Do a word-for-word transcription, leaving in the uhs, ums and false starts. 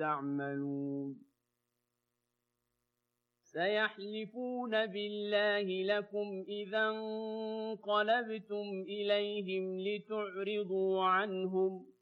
تعملون سيحلفون بالله لكم إذا انقلبتم إليهم لتعرضوا عنهم